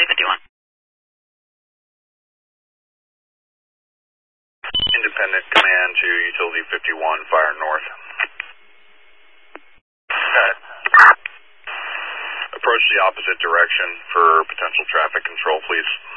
51. Independent command to utility 51, fire north. Approach the opposite direction for potential traffic control, please.